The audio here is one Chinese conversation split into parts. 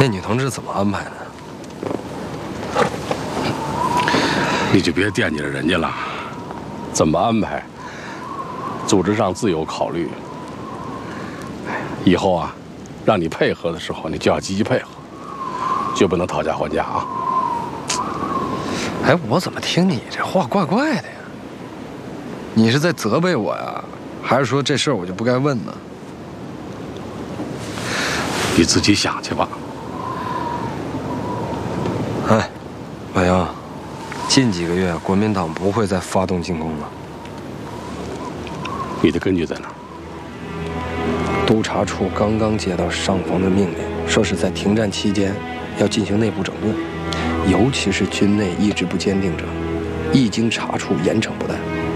那女同志怎么安排的？ 你就别惦记着人家了，怎么安排，组织上自有考虑。以后啊，让你配合的时候，你就要积极配合，绝不能讨价还价啊。 哎，我怎么听你这话怪怪的呀？你是在责备我呀，还是说这事儿我就不该问呢？ 你自己想去吧。 哎，马英，近几个月国民党不会再发动进攻了。 你的根据在哪儿？ 督察处刚刚接到上峰的命令，说是在停战期间要进行内部整顿，尤其是军内意志不坚定者，一经查处，严惩不贷。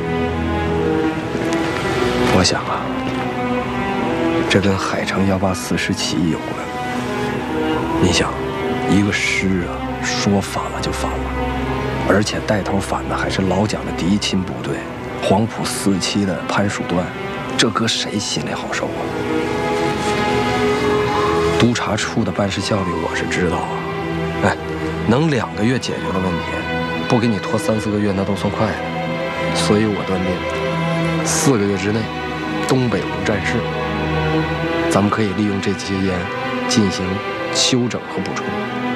我想啊，这跟海城184师起义有关。你想，一个师啊，说反了就反了，而且带头反的还是老蒋的嫡亲部队，黄埔4期的潘蜀端，这搁谁心里好受啊？督察处的办事效率我是知道啊，哎，能2个月解决的问题，不给你拖3、4个月那都算快的。所以我断定，4个月之内，东北无战事，咱们可以利用这戒烟进行修整和补充。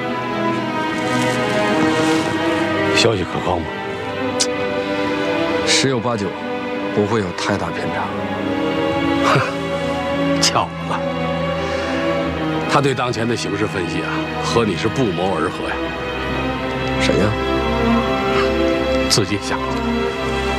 消息可靠吗 ？10有89，不会有太大偏差。 哼，巧了。他对当前的形势分析啊，和你是不谋而合呀。 谁呀？ 自己想去。